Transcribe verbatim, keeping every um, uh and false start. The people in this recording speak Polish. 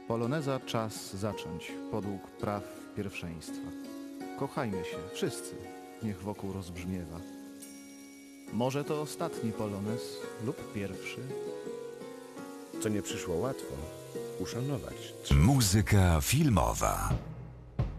Poloneza czas zacząć, podług praw pierwszeństwa. Kochajmy się, wszyscy, niech wokół rozbrzmiewa. Może to ostatni polonez lub pierwszy. Co nie przyszło łatwo, uszanować. Muzyka filmowa.